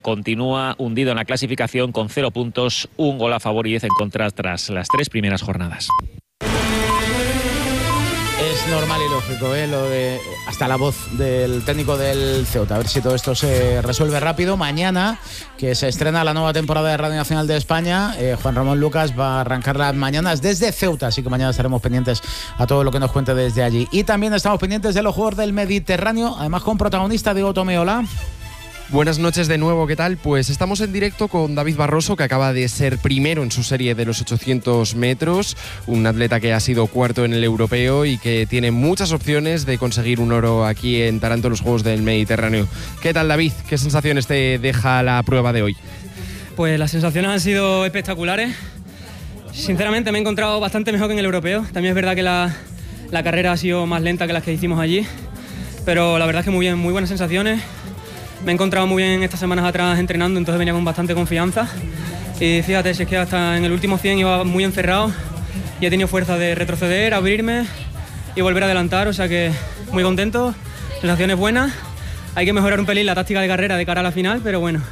Continúa hundido en la clasificación con 0 puntos, un gol a favor y 10 en contra tras las 3 primeras jornadas. Es normal y lógico, lo de hasta la voz del técnico del Ceuta. A ver si todo esto se resuelve rápido. Mañana, que se estrena la nueva temporada de Radio Nacional de España, Juan Ramón Lucas va a arrancar las mañanas desde Ceuta, así que mañana estaremos pendientes a todo lo que nos cuente desde allí. Y también estamos pendientes de los Juegos del Mediterráneo, además con protagonista Diego Tomeola. Buenas noches de nuevo, ¿qué tal? Pues estamos en directo con David Barroso, que acaba de ser primero en su serie de los 800 metros, un atleta que ha sido cuarto en el europeo y que tiene muchas opciones de conseguir un oro aquí en Taranto en los Juegos del Mediterráneo. ¿Qué tal, David? ¿Qué sensaciones te deja la prueba de hoy? Pues las sensaciones han sido espectaculares. Sinceramente me he encontrado bastante mejor que en el europeo. También es verdad que la carrera ha sido más lenta que las que hicimos allí, pero la verdad es que muy bien, muy buenas sensaciones. Me he encontrado muy bien estas semanas atrás entrenando, entonces venía con bastante confianza. Y fíjate, si es que hasta en el último 100 iba muy encerrado y he tenido fuerza de retroceder, abrirme y volver a adelantar, o sea que muy contento, sensaciones buenas. Hay que mejorar un pelín la táctica de carrera de cara a la final, pero bueno.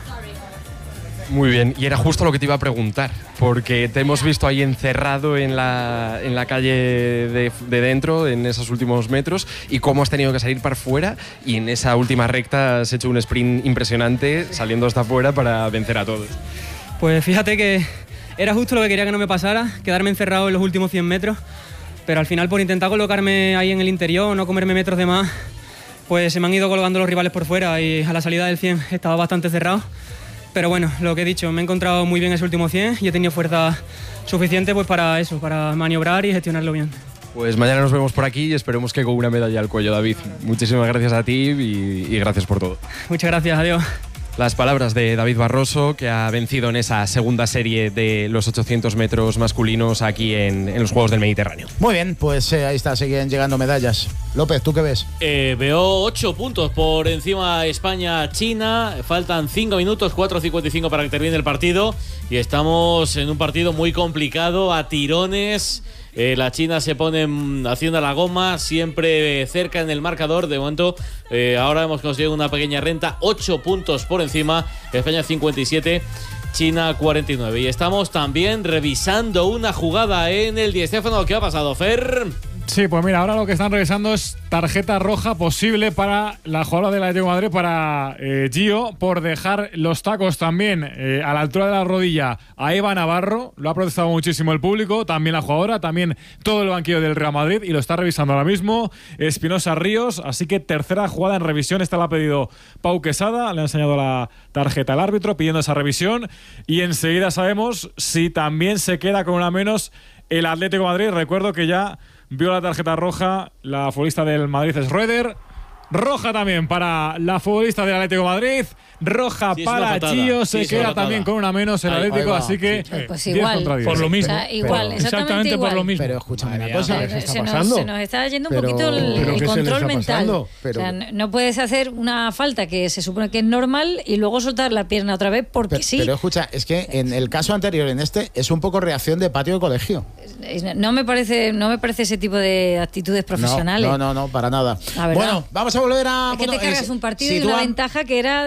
Muy bien, y era justo lo que te iba a preguntar, porque te hemos visto ahí encerrado en la calle de dentro, en esos últimos metros, y cómo has tenido que salir para fuera, y en esa última recta has hecho un sprint impresionante saliendo hasta afuera para vencer a todos. Pues fíjate que era justo lo que quería que no me pasara, quedarme encerrado en los últimos 100 metros, pero al final por intentar colocarme ahí en el interior, no comerme metros de más, pues se me han ido colgando los rivales por fuera y a la salida del 100 estaba bastante cerrado. Pero bueno, lo que he dicho, me he encontrado muy bien ese último 100 y he tenido fuerza suficiente pues para eso, para maniobrar y gestionarlo bien. Pues mañana nos vemos por aquí y esperemos que con una medalla al cuello, David. Muchísimas gracias a ti y gracias por todo. Muchas gracias, adiós. Las palabras de David Barroso, que ha vencido en esa segunda serie de los 800 metros masculinos aquí en los Juegos del Mediterráneo. Muy bien, pues ahí está, siguen llegando medallas. López, ¿tú qué ves? Veo 8 puntos por encima España-China. Faltan 5 minutos, 4:55 para que termine el partido. Y estamos en un partido muy complicado, a tirones. La China se pone haciendo la goma, siempre cerca en el marcador. De momento, ahora hemos conseguido una pequeña renta, 8 puntos por encima. España 57, China 49. Y estamos también revisando una jugada en el Di Stéfano. ¿Qué ha pasado, Fer? Sí, pues mira, ahora lo que están revisando es tarjeta roja posible para la jugadora del Atlético de Madrid, para Gio, por dejar los tacos también a la altura de la rodilla a Eva Navarro. Lo ha protestado muchísimo el público, también la jugadora, también todo el banquillo del Real Madrid, y lo está revisando ahora mismo Espinosa Ríos. Así que tercera jugada en revisión. Esta la ha pedido Pau Quesada, le ha enseñado la tarjeta al árbitro pidiendo esa revisión, y enseguida sabemos si también se queda con una menos el Atlético de Madrid. Recuerdo que ya vio la tarjeta roja la futbolista del Madrid, Schroeder. Roja también para la futbolista del Atlético de Madrid. Roja para Gio. Se queda también con una menos el Atlético. Así que pues igual, por lo mismo. O sea, igual, exactamente igual. por lo mismo. Pero escúchame una cosa, ¿qué está pasando? Se nos está yendo un poquito el control mental. O sea, no puedes hacer una falta que se supone que es normal y luego soltar la pierna otra vez porque sí. Pero escucha, es que en el caso anterior, en este, es un poco reacción de patio de colegio. No me parece ese tipo de actitudes profesionales. No, para nada. Bueno, vamos a volver a... Es que te cargas un partido y una ventaja que era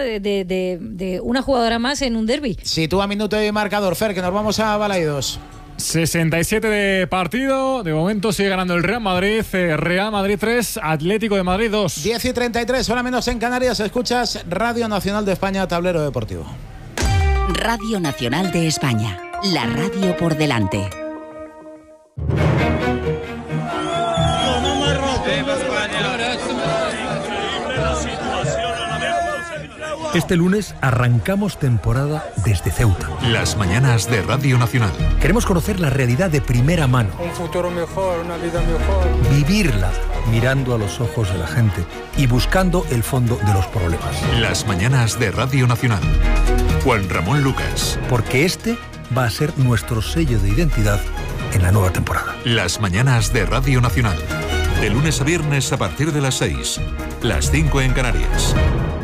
de una jugadora más en un derbi. Sitúa minuto y marcador, Fer, que nos vamos a Balaidos. 67 de partido. De momento sigue ganando el Real Madrid. Real Madrid 3, Atlético de Madrid 2. 10:33, hora menos en Canarias. Escuchas Radio Nacional de España, Tablero Deportivo. Radio Nacional de España, la radio por delante. Este lunes arrancamos temporada desde Ceuta. Las mañanas de Radio Nacional. Queremos conocer la realidad de primera mano. Un futuro mejor, una vida mejor. Vivirla mirando a los ojos de la gente y buscando el fondo de los problemas. Las mañanas de Radio Nacional. Juan Ramón Lucas. Porque este va a ser nuestro sello de identidad en la nueva temporada. Las mañanas de Radio Nacional. De lunes a viernes a partir de las 6. Las 5 en Canarias.